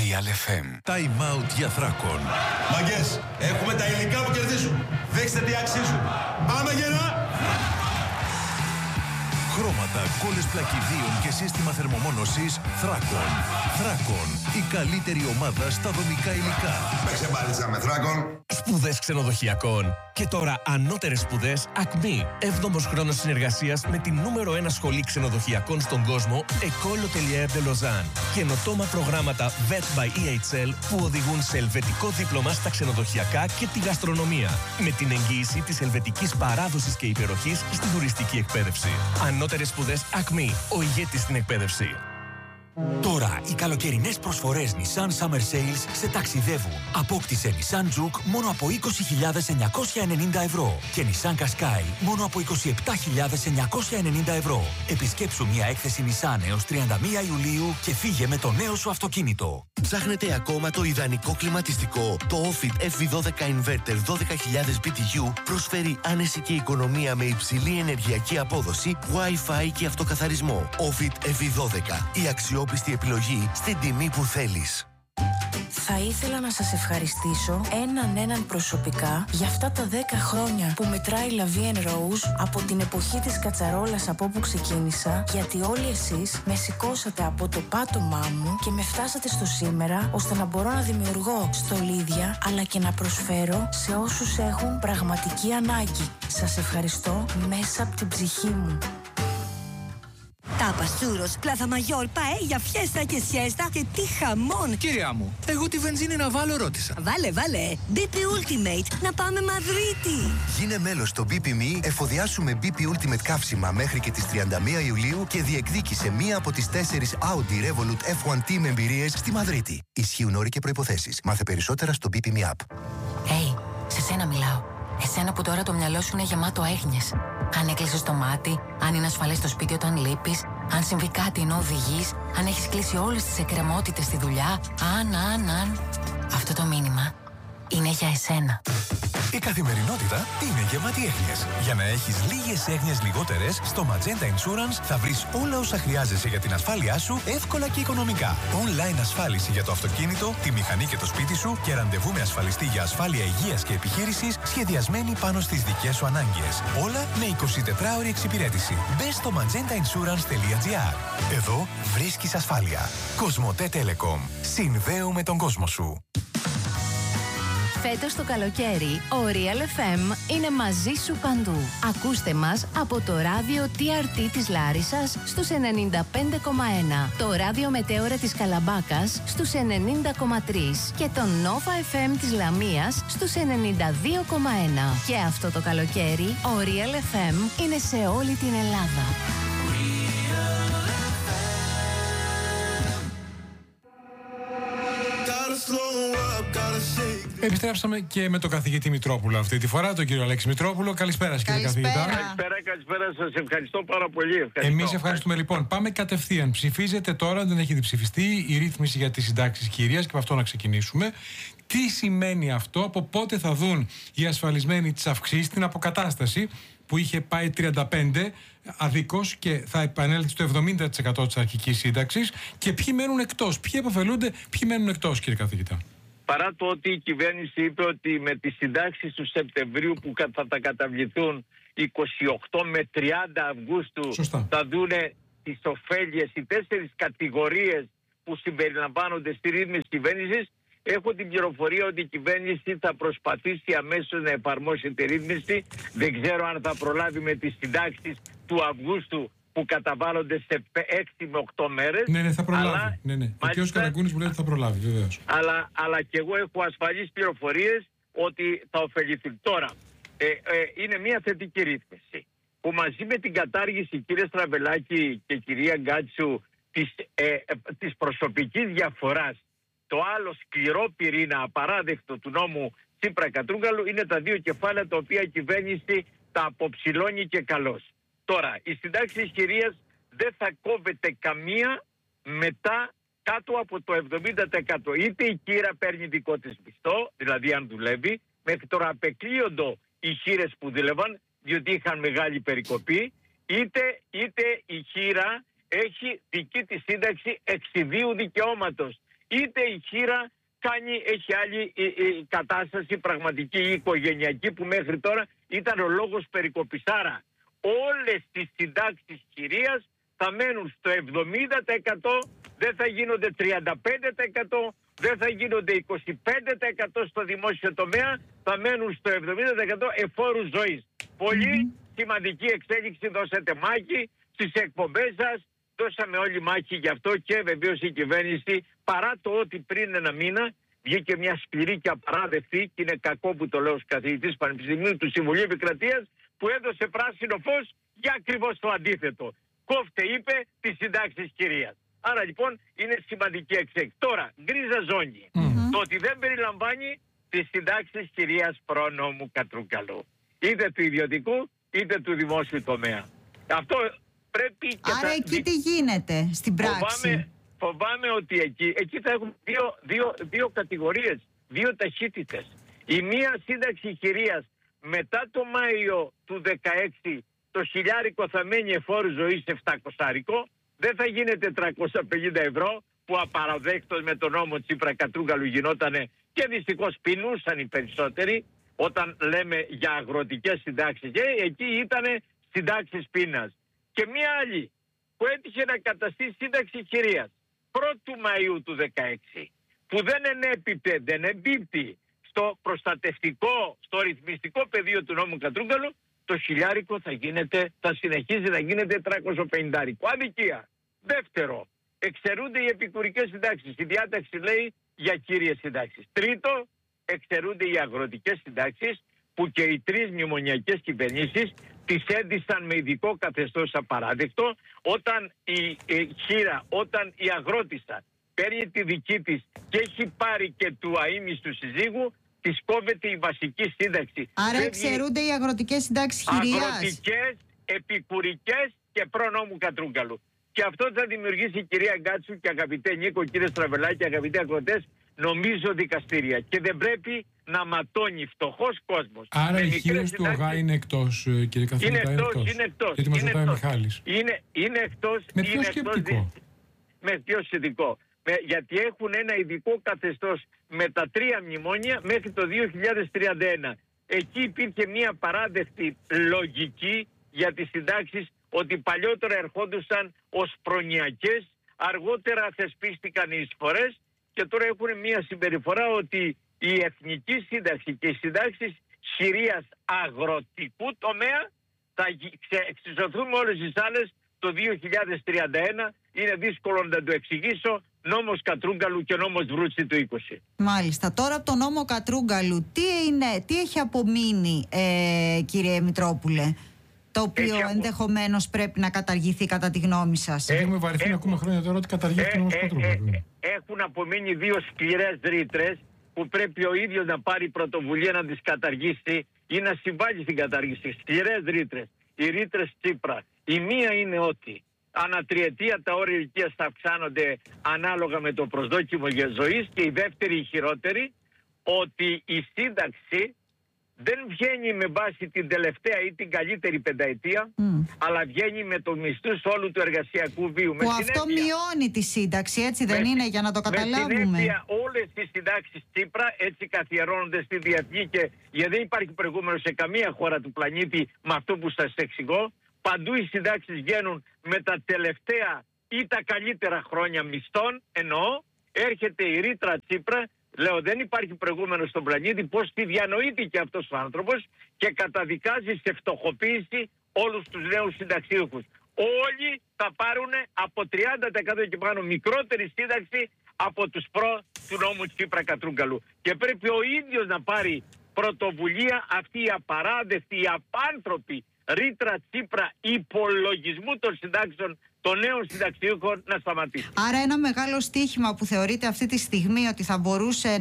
Real FM. Time out για Θράκον. Μαγκές, έχουμε τα υλικά που κερδίζουν. Δείξτε τι αξίζουν. Πάμε γερά! Χρώματα, κόλλες πλακιδίων και σύστημα θερμομόνωσης Θράκον. Θράκον, η καλύτερη ομάδα στα δομικά υλικά. Παίξε μπάλιτσα με Θράκον. Σπουδές ξενοδοχειακών. Και τώρα ανώτερες σπουδές Acme. 7ος χρόνος συνεργασίας με την νούμερο 1 σχολή ξενοδοχειακών στον κόσμο, École Hôtelière de Lausanne. Καινοτόμα προγράμματα VET by EHL που οδηγούν σε ελβετικό δίπλωμα στα ξενοδοχειακά και τη γαστρονομία. Με την εγγύηση της ελβετικής παράδοσης και υπεροχής στη τουριστική εκπαίδευση. Ανώτερες σπουδές Acme. Ο ηγέτης στην εκπαίδευση. Τώρα οι καλοκαιρινές προσφορές Nissan Summer Sales σε ταξιδεύουν. Απόκτησε Nissan Juke μόνο από 20.990 ευρώ και Nissan Qashqai μόνο από 27.990 ευρώ. Επισκέψου μια έκθεση Nissan έως 31 Ιουλίου και φύγε με το νέο σου αυτοκίνητο. Ψάχνετε ακόμα το ιδανικό κλιματιστικό? Το Ofit FV12 Inverter 12.000 BTU προσφέρει άνεση και οικονομία με υψηλή ενεργειακή απόδοση, Wi-Fi και αυτοκαθαρισμό. Ofit FV12, η αξιόπιστη επιλογή στην τιμή που θέλεις. Θα ήθελα να σας ευχαριστήσω έναν προσωπικά για αυτά τα 10 χρόνια που μετράει La Vie en Rose από την εποχή της κατσαρόλας από όπου ξεκίνησα, γιατί όλοι εσείς με σηκώσατε από το πάτωμά μου και με φτάσατε στο σήμερα, ώστε να μπορώ να δημιουργώ στολίδια αλλά και να προσφέρω σε όσους έχουν πραγματική ανάγκη. Σας ευχαριστώ μέσα από την ψυχή μου. Τάπα, σούρος, πλάθα μαγιόρ, παέλια, φιέστα και σιέστα και τι χαμόν! Κυρία μου, εγώ τη βενζίνη να βάλω ρώτησα. Βάλε, BP Ultimate, να πάμε Μαδρίτη! Γίνε μέλος στο BP.me, εφοδιάσου με BP Ultimate καύσιμα μέχρι και τις 31 Ιουλίου και διεκδίκησε μία από τις 4 Audi Revolut F1 Team εμπειρίες στη Μαδρίτη. Ισχύουν όροι και προϋποθέσεις. Μάθε περισσότερα στο BP.me app. Σε σένα μιλάω. Εσένα που τώρα το μυαλό σου είναι γεμάτο έγνοιες. Αν έκλεισες το μάτι, αν είναι ασφαλές στο σπίτι όταν λείπεις, αν συμβεί κάτι ενώ οδηγείς, αν έχεις κλείσει όλες τις εκκρεμότητες στη δουλειά, αν. Αυτό το μήνυμα είναι για εσένα. Η καθημερινότητα είναι γεμάτη έγνοιες. Για να έχεις λίγες έγνοιες λιγότερες, στο Magenta Insurance θα βρεις όλα όσα χρειάζεσαι για την ασφάλειά σου εύκολα και οικονομικά. Online ασφάλιση για το αυτοκίνητο, τη μηχανή και το σπίτι σου και ραντεβού με ασφαλιστή για ασφάλεια υγείας και επιχείρησης σχεδιασμένη πάνω στις δικές σου ανάγκες. Όλα με 24ωρη εξυπηρέτηση. Μπες στο magentainsurance.gr. Εδώ βρίσκεις ασφάλεια. Κοσμοτέ Telecom. Συνδέουμε τον κόσμο σου. Φέτος το καλοκαίρι, ο Real FM είναι μαζί σου παντού. Ακούστε μας από το ράδιο TRT της Λάρισσας στους 95,1, το ράδιο Μετέωρα της Καλαμπάκας στους 90,3 και το Nova FM της Λαμίας στους 92,1. Και αυτό το καλοκαίρι, ο Real FM είναι σε όλη την Ελλάδα. Επιστρέψαμε και με τον καθηγητή Μητρόπουλο αυτή τη φορά, τον κύριο Αλέξη Μητρόπουλο. Καλησπέρα, κύριε καθηγητά. Καλησπέρα, σας ευχαριστώ πάρα πολύ. Εμείς ευχαριστούμε. Λοιπόν, πάμε κατευθείαν. Ψηφίζεται τώρα, δεν έχει διψηφιστεί, η ρύθμιση για τις συντάξεις κυρίας και από αυτό να ξεκινήσουμε. Τι σημαίνει αυτό, από πότε θα δουν οι ασφαλισμένοι τις αυξήσεις, την αποκατάσταση που είχε πάει 35 αδίκως και θα επανέλθει στο 70% της αρχικής σύνταξης, και ποιοι μένουν εκτός, ποιοι επωφελούνται, ποιοι μένουν εκτός, κύριε καθηγητά. Παρά το ότι η κυβέρνηση είπε ότι με τις συντάξεις του Σεπτεμβρίου που θα τα καταβληθούν 28 με 30 Αυγούστου, θα δούνε τις ωφέλειες, οι 4 κατηγορίες που συμπεριλαμβάνονται στη ρύθμιση της κυβέρνησης. Έχω την πληροφορία ότι η κυβέρνηση θα προσπαθήσει αμέσως να εφαρμόσει τη ρύθμιση. Δεν ξέρω αν θα προλάβει με τις συντάξεις του Αυγούστου που καταβάλλονται σε 6 με 8 μέρες. Ναι, θα προλάβει. Αλλά, ο κ. Καραγκούνης μου λέει ότι θα προλάβει, βεβαίως. Αλλά και εγώ έχω ασφαλείς πληροφορίες ότι θα ωφεληθούν. Τώρα, είναι μια θετική ρύθμιση που μαζί με την κατάργηση, κύριε Στραβελάκη και κυρία Γκάτσου, της προσωπικής διαφοράς, το άλλο σκληρό πυρήνα απαράδεκτο του νόμου Τσίπρα-Κατρούγκαλου είναι τα 2 κεφάλαια τα οποία η κυβέρνηση τα αποψηλώνει και καλώς. Τώρα, η συντάξη της κυρίας δεν θα κόβεται καμία μετά κάτω από το 70%. Είτε η κύρα παίρνει δικό της μισθό, δηλαδή αν δουλεύει, μέχρι τώρα απεκλείοντο οι χήρες που δούλευαν, διότι είχαν μεγάλη περικοπή, είτε η χήρα έχει δική της σύνταξη εξιδίου δικαιώματος. είτε η χείρα έχει άλλη κατάσταση πραγματική ή οικογενειακή που μέχρι τώρα ήταν ο λόγος περικοπής. Άρα όλες τις συντάξεις χειρίας θα μένουν στο 70%, δεν θα γίνονται 35%, δεν θα γίνονται 25% στο δημόσιο τομέα, θα μένουν στο 70% εφόρου ζωής. Πολύ σημαντική εξέλιξη, δώσατε μάχη στις εκπομπές σας, δώσαμε όλοι μάχη γι' αυτό και βεβαίως η κυβέρνηση, παρά το ότι πριν ένα μήνα βγήκε μια σκληρή και απαράδεκτη, και είναι κακό που το λέω ως καθηγητής Πανεπιστημίου του Συμβουλίου Επικρατείας, που έδωσε πράσινο φως για ακριβώς το αντίθετο. Κόφτε, είπε, τις συντάξεις χειρίας. Άρα λοιπόν είναι σημαντική εξέλιξη. Τώρα, γκρίζα ζώνη. Το ότι δεν περιλαμβάνει τις συντάξεις χειρίας προνόμου Κατρούγκαλου. Είτε του ιδιωτικού είτε του δημόσιου τομέα. Αυτό πρέπει και άρα εκεί τι γίνεται στην πράξη? Φοβάμαι ότι εκεί θα έχουν δύο κατηγορίες, δύο ταχύτητες. Η μία σύνταξη χειρίας μετά το Μάιο του 2016 το χιλιάρικο θα μένει εφόρου ζωής 700, δεν θα γίνεται 350 ευρώ που απαραδέκτος με τον νόμο Τσίπρα Κατρούγκαλου γινότανε και δυστυχώς πεινούσαν οι περισσότεροι όταν λέμε για αγροτικές συντάξεις. Εκεί ήτανε συντάξεις πείνας. Και μία άλλη που έτυχε να καταστεί σύνταξη χειρίας 1η Μαΐου του 2016 που δεν εμπίπτει στο προστατευτικό, στο ρυθμιστικό πεδίο του νόμου Κατρούγκαλου, το χιλιάρικο θα συνεχίζει να γίνεται 350. Αδικία. Δεύτερο, εξαιρούνται οι επικουρικές συντάξεις. Η διάταξη λέει για κύριες συντάξεις. Τρίτο, εξαιρούνται οι αγροτικές συντάξεις που και οι τρεις μνημονιακές κυβερνήσεις τις έντυσαν με ειδικό καθεστώς απαράδεκτο, όταν η χείρα, όταν η αγρότισσα παίρνει τη δική της και έχει πάρει και του αείμνηστου συζύγου, της κόβεται η βασική σύνταξη. Άρα εξαιρούνται οι αγροτικές συντάξεις χειρίας. Αγροτικές, επικουρικές και προνόμου Κατρούγκαλου. Και αυτό θα δημιουργήσει, κυρία Γκάτσου και αγαπητέ Νίκο, κύριε Στραβελάκη, αγαπητοί ακροατές, νομίζω δικαστήρια. Και δεν πρέπει να ματώνει φτωχός κόσμος. Άρα οι χείρες του ΟΓΑ είναι εκτός, κύριε Καθηγητά, είναι εκτός. Γιατί μας ρωτάει ο Μιχάλης. Είναι εκτός. Με ποιο σκεπτικό? Με ποιο σχετικό? Γιατί έχουν ένα ειδικό καθεστώς με τα 3 μνημόνια μέχρι το 2031. Εκεί υπήρχε μια παράδεκτη λογική για τις συντάξεις, ότι παλιότερα ερχόντουσαν ως προνοιακές, αργότερα θεσπίστηκαν οι εισφορές και τώρα έχουν μια συμπεριφορά ότι η εθνική σύνταξη και οι συντάξεις χειρίας αγροτικού τομέα θα εξισωθούν με όλες τις άλλες το 2031. Είναι δύσκολο να το εξηγήσω. Νόμος Κατρούγκαλου και νόμος Βρούτση του 20. Μάλιστα. Τώρα από το νόμο Κατρούγκαλου τι έχει απομείνει, κύριε Μητρόπουλε, το οποίο ενδεχομένως πρέπει να καταργηθεί κατά τη γνώμη σας? Έχουμε βαρεθεί να ακούμε χρόνια τώρα ότι καταργήθηκε ο νόμος Κατρούγκαλου. Έχουν απομείνει 2 σκληρές ρήτρες που πρέπει ο ίδιος να πάρει πρωτοβουλία να τις καταργήσει ή να συμβάλλει στην κατάργηση. Σκληρές ρήτρες. Οι ρήτρες Τσίπρα. Η μία είναι ότι ανά τριετία τα όρια ηλικίας θα αυξάνονται ανάλογα με το προσδόκιμο ζωής, και η δεύτερη, η χειρότερη, ότι η σύνταξη δεν βγαίνει με βάση την τελευταία ή την καλύτερη πενταετία, αλλά βγαίνει με το μισθούς όλου του εργασιακού βίου. Που αυτό μειώνει τη σύνταξη, έτσι δεν είναι, για να το καταλάβουμε? Με συνέπεια όλες τις συντάξεις Τσίπρα έτσι καθιερώνονται στη διεθνή, και γιατί δεν υπάρχει προηγούμενο σε καμία χώρα του πλανήτη με αυτό που σας εξηγώ. Παντού οι συντάξεις βγαίνουν με τα τελευταία ή τα καλύτερα χρόνια μισθών, εννοώ. Έρχεται η ρήτρα Τσίπρα, λέω δεν υπάρχει προηγούμενο στον πλανήτη, πώς τη διανοείται αυτός ο άνθρωπος, και καταδικάζει σε φτωχοποίηση όλους τους νέους συνταξίουχους. Όλοι θα πάρουν από 30% και πάνω μικρότερη σύνταξη από τους του νόμου Τσίπρα Κατρούγκαλου. Και πρέπει ο ίδιος να πάρει πρωτοβουλία αυτή η απαράδεκτη, η απάνθρωπη ρήτρα Τσίπρα υπολογισμού των συντάξεων των νέων συνταξιούχων να σταματήσει. Άρα ένα μεγάλο στοίχημα που θεωρείται αυτή τη στιγμή ότι θα μπορούσε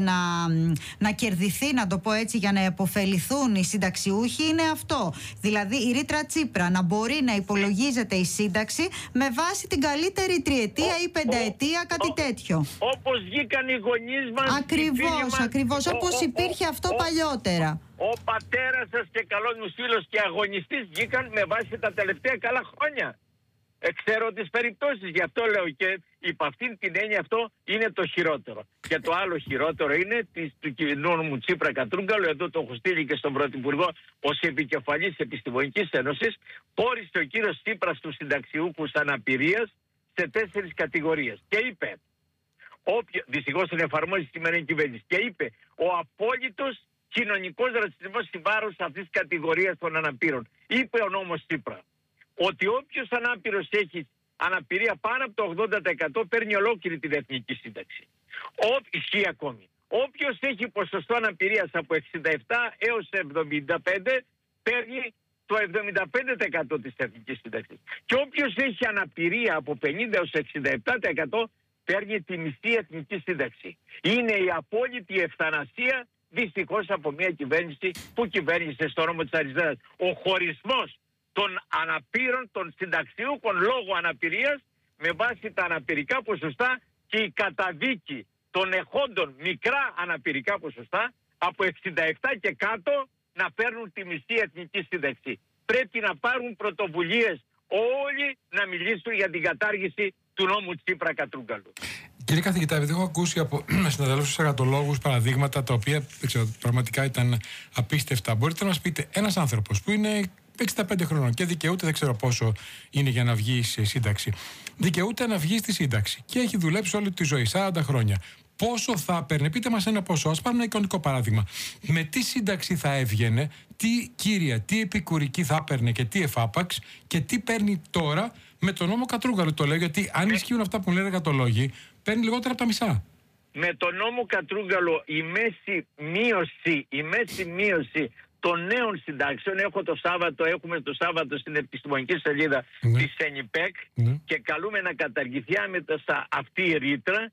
να κερδιθεί, να το πω έτσι, για να επωφεληθούν οι συνταξιούχοι, είναι αυτό. Δηλαδή η ρήτρα Τσίπρα να μπορεί να υπολογίζεται η σύνταξη με βάση την καλύτερη τριετία ή πενταετία, κάτι τέτοιο. Όπως βγήκαν οι γονείς μας. Ακριβώς, όπως υπήρχε αυτό παλιότερα. Ο πατέρας σας και καλός μου φίλος και αγωνιστής βγήκαν με βάση τα τελευταία καλά χρόνια. Ξέρω τις περιπτώσεις, γι' αυτό λέω και υπ' αυτήν την έννοια αυτό είναι το χειρότερο. Και το άλλο χειρότερο είναι του κοινού μου Τσίπρα Κατρούγκαλου, εδώ το έχω στείλει και στον Πρωθυπουργό ως επικεφαλής Επιστημονικής Ένωσης, χώρισε ο κύριος Τσίπρας τους συνταξιούχους αναπηρίας σε 4 κατηγορίες. Και είπε, δυστυχώς δεν εφαρμόζει η σημερινή κυβέρνηση, και είπε ο απόλυτος κοινωνικός ρατσισμός στη βάρος αυτής της κατηγορίας των αναπήρων. Είπε ο νόμος Τσίπρα ότι όποιος ανάπηρος έχει αναπηρία πάνω από το 80% παίρνει ολόκληρη την εθνική σύνταξη. Ισχύει ακόμη. Όποιος έχει ποσοστό αναπηρίας από 67 έως 75 παίρνει το 75% της εθνικής σύνταξης. Και όποιος έχει αναπηρία από 50 έως 67% παίρνει τη μισή εθνική σύνταξη. Είναι η απόλυτη ευθανασία δυστυχώς από μια κυβέρνηση που κυβέρνησε στο νόμο της αριστεράς. Ο χωρισμός των αναπήρων, των συνταξιούχων λόγω αναπηρίας με βάση τα αναπηρικά ποσοστά και η καταδίκη των εχόντων μικρά αναπηρικά ποσοστά από 67 και κάτω να παίρνουν τη μισή εθνική σύνταξη. Πρέπει να πάρουν πρωτοβουλίες όλοι να μιλήσουν για την κατάργηση του νόμου Τσίπρα Κατρούγκαλου. Κύριε καθηγητά, επειδή έχω ακούσει από συναδέλφους εργατολόγους παραδείγματα τα οποία πραγματικά ήταν απίστευτα, μπορείτε να μας πείτε, ένας άνθρωπος που είναι 65 χρονών και δικαιούται, δεν ξέρω πόσο είναι για να βγει σε σύνταξη, δικαιούται να βγει στη σύνταξη και έχει δουλέψει όλη τη ζωή, 40 χρόνια. Πόσο θα παίρνει, πείτε μας ένα ποσό, ας πάρουμε ένα εικονικό παράδειγμα. Με τι σύνταξη θα έβγαινε, τι κύρια, τι επικουρική θα έπαιρνε και τι εφάπαξ και τι παίρνει τώρα με τον νόμο Κατρούγκαλου. Το λέω γιατί αν ισχύουν αυτά που λένε εργατολόγοι, παίρνει λιγότερα από τα μισά. Με τον νόμο Κατρούγκαλου η μέση μείωση των νέων συντάξεων έχουμε το Σάββατο στην επιστημονική σελίδα της ΕΝΙΠΕΚ και καλούμε να καταργηθεί άμεσα αυτή η ρήτρα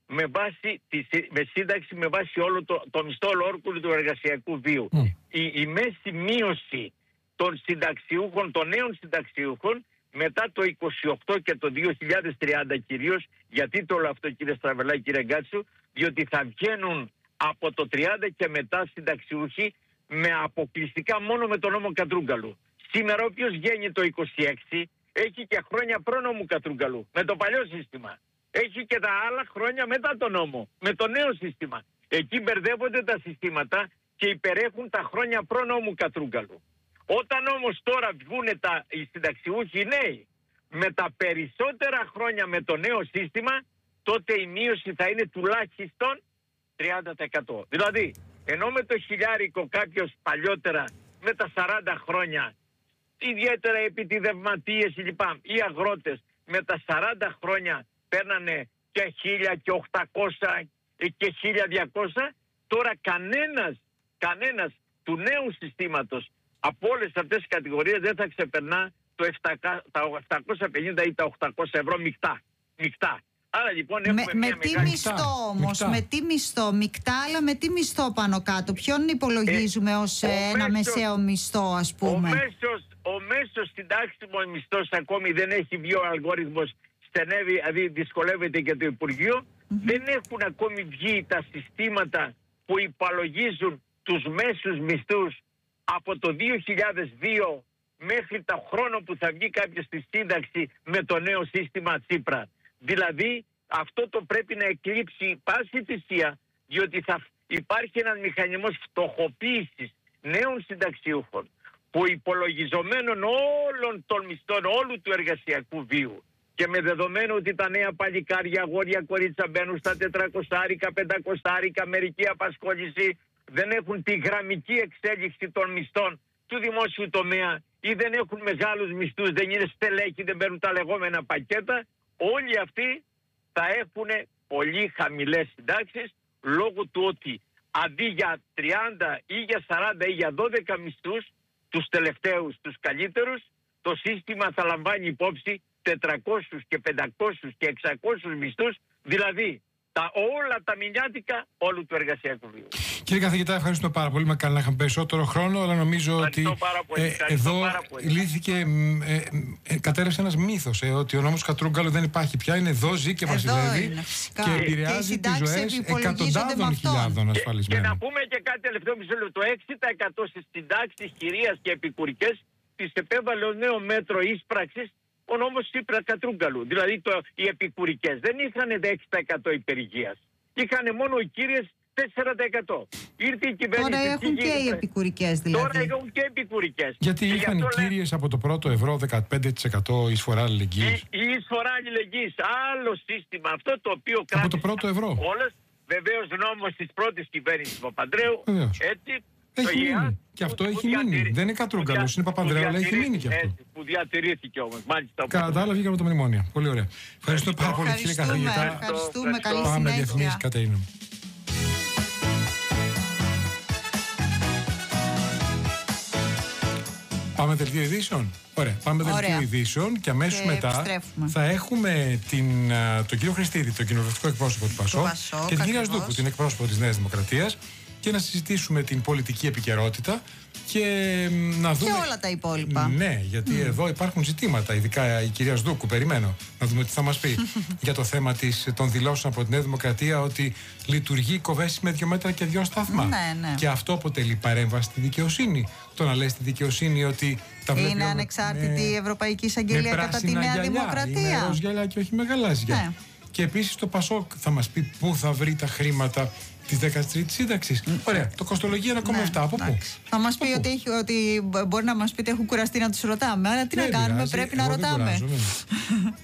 με σύνταξη με βάση όλο το μισθό ολόκληρου του εργασιακού βίου. Η μέση μείωση των συνταξιούχων, των νέων συνταξιούχων μετά το 28 και το 2030 κυρίως, γιατί το λέω αυτό κύριε Στραβελάκη, κύριε Γκάτσου, διότι θα βγαίνουν από το 30 και μετά συνταξιούχοι με αποκλειστικά μόνο με τον νόμο Κατρούγκαλου. Σήμερα όποιος βγαίνει το 26 έχει και χρόνια πρόνομου Κατρούγκαλου με το παλιό σύστημα. Έχει και τα άλλα χρόνια μετά τον νόμο, με το νέο σύστημα. Εκεί μπερδεύονται τα συστήματα και υπερέχουν τα χρόνια πρόνομου Κατρούγκαλου. Όταν όμως τώρα βγουν οι συνταξιούχοι νέοι με τα περισσότερα χρόνια με το νέο σύστημα, τότε η μείωση θα είναι τουλάχιστον 30%. Δηλαδή, ενώ με το χιλιάρικο κάποιος παλιότερα με τα 40 χρόνια, ιδιαίτερα επιτιδευματίες λοιπά, οι αγρότες με τα 40 χρόνια παίρνανε και 1.000 και 800 και 1.200, τώρα κανένας του νέου συστήματος από όλες αυτές τις κατηγορίες δεν θα ξεπερνά τα 850 ή τα 800 ευρώ μεικτά. Άρα λοιπόν έχουμε με τι μισθό όμως, με τι μισθό, μεικτά, αλλά με τι μισθό πάνω κάτω, ποιον υπολογίζουμε ως ένα μεσαίο μισθό ας πούμε. Ο μέσος συντάξιμος μισθός ακόμη δεν έχει βγει, ο αλγόριθμος στενεύει, δηλαδή δυσκολεύεται και το Υπουργείο. Δεν έχουν ακόμη βγει τα συστήματα που υπολογίζουν τους μέσους μισθούς από το 2002 μέχρι το χρόνο που θα βγει κάποιος στη σύνταξη με το νέο σύστημα Τσίπρα. Δηλαδή αυτό το πρέπει να εκλείψει πάση θυσία, διότι θα υπάρχει ένας μηχανισμός φτωχοποίησης νέων συνταξιούχων που υπολογιζομένων όλων των μισθών όλου του εργασιακού βίου και με δεδομένο ότι τα νέα παλικάρια, αγόρια, κορίτσα μπαίνουν στα 400, 500, μερική απασχόληση, δεν έχουν τη γραμμική εξέλιξη των μισθών του δημόσιου τομέα ή δεν έχουν μεγάλους μισθούς, δεν είναι στελέχοι, δεν παίρνουν τα λεγόμενα πακέτα, όλοι αυτοί θα έχουν πολύ χαμηλές συντάξεις λόγω του ότι αντί για 30 ή για 40 ή για 12 μισθούς, τους τελευταίους, τους καλύτερους, το σύστημα θα λαμβάνει υπόψη 400 και 500 και 600 μισθούς, δηλαδή όλα τα μηνιάτικα όλου του εργασιακού βίου. Κύριε καθηγητά, ευχαριστούμε πάρα πολύ. Με καλά είχαμε περισσότερο χρόνο, αλλά νομίζω ότι εδώ λύθηκε, κατέρευσε ένας μύθος ότι ο νόμος Κατρούγκαλου δεν υπάρχει πια. Είναι εδώ, ζει και βασιλεύει και επηρεάζει τις ζωές εκατοντάδων χιλιάδων ασφαλισμένων. Και να πούμε και κάτι τελευταίο μισό λεπτό. Το 6% στις συντάξεις κυρίας και επικουρικές τις επέβαλε ως νέο μέτρο ίσπραξης ο νόμος Τσίπρα-Κατρούγκαλου. Δηλαδή οι επικουρικές δεν είχαν 6% υπεργίας. Είχαν μόνο οι κύριες 4%. Ήρθε η κυβέρνηση. Τώρα έχουν και οι επικουρικές δηλαδή. Τώρα έχουν και επικουρικές. Γιατί είχαν οι κύριες από το πρώτο ευρώ 15% εισφορά αλληλεγγύης. Η εισφορά αλληλεγγύης. Άλλο σύστημα. Αυτό το οποίο κράτησε. Από το πρώτο ευρώ. Όλες. Βεβαίως νόμος της πρώτης κυβέρνησης Παπανδρέου. Έτσι. Έχει μείνει. Και αυτό έχει μείνει. Δεν είναι Κατρούγκαλος, είναι Παπανδρέου, αλλά έχει μείνει και αυτό. Έτσι, που διατηρήθηκε όμως. Μάλιστα. Κατά τα άλλα βγήκαμε το μνημόνια. Πολύ ωραία. Ευχαριστώ πάρα πολύ, κύριε καθηγητά. Ευχαριστούμε. Καλή Πάμε συνέχεια. Διεθνής, Κατερίνα. Πάμε δελτίο ειδήσεων. Ωραία. Πάμε δελτίο ειδήσεων και αμέσως μετά θα έχουμε τον κύριο Χριστίδη, τον κοινοβουλευτικό εκπρόσωπο του ΠΑΣΟΚ, και την κυρία Σδούκου, την εκπρόσωπο της Νέας Δημοκρατίας, και να συζητήσουμε την πολιτική επικαιρότητα και να δούμε. Και όλα τα υπόλοιπα. Ναι, γιατί εδώ υπάρχουν ζητήματα, ειδικά η κυρία Σδούκου, περιμένω να δούμε τι θα μας πει για το θέμα των δηλώσεων από τη Νέα Δημοκρατία ότι λειτουργεί κοβέση με 2 μέτρα και 2 σταθμά. Ναι. Και αυτό αποτελεί παρέμβαση στη δικαιοσύνη. Το να λέει στη δικαιοσύνη ότι τα βλέπει. Είναι ανεξάρτητη η Ευρωπαϊκή Εισαγγελία κατά τη Νέα Δημοκρατία. Είναι ροζ γυαλιά και όχι με γαλάζια. Ναι. Και επίσης το ΠΑΣΟΚ θα μας πει πού θα βρει τα χρήματα της 13ης σύνταξης. Ωραία. Το κοστολογεί 1,7. Από πού? Θα μας πει ότι μπορεί να μας πείτε έχουν κουραστεί να τους ρωτάμε. Αλλά τι να κάνουμε, πρέπει να ρωτάμε.